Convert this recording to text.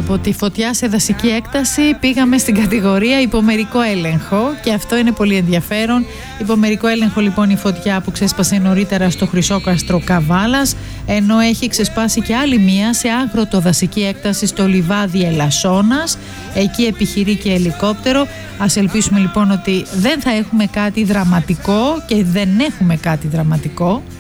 Από τη φωτιά σε δασική έκταση πήγαμε στην κατηγορία υπομερικό έλεγχο και αυτό είναι πολύ ενδιαφέρον. Υπομερικό έλεγχο λοιπόν η φωτιά που ξέσπασε νωρίτερα στο Χρυσόκαστρο Καβάλας, ενώ έχει ξεσπάσει και άλλη μία σε αγροτοδασική έκταση στο λιβάδι Ελασσόνας. Εκεί επιχειρεί και ελικόπτερο. Ας ελπίσουμε λοιπόν ότι δεν θα έχουμε κάτι δραματικό και δεν έχουμε κάτι δραματικό.